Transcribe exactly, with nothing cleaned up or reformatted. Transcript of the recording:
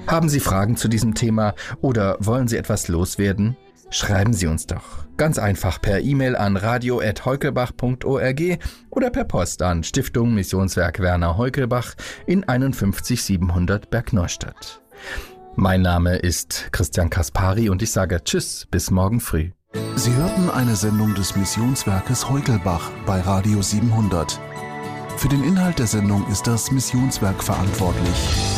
Haben Sie Fragen zu diesem Thema oder wollen Sie etwas loswerden? Schreiben Sie uns doch. Ganz einfach per E-Mail an radio at heukelbach punkt org oder per Post an Stiftung Missionswerk Werner Heukelbach in einundfünfzig siebenhundert Bergneustadt. Mein Name ist Christian Kaspari und ich sage Tschüss, bis morgen früh. Sie hörten eine Sendung des Missionswerkes Heukelbach bei Radio siebenhundert. Für den Inhalt der Sendung ist das Missionswerk verantwortlich.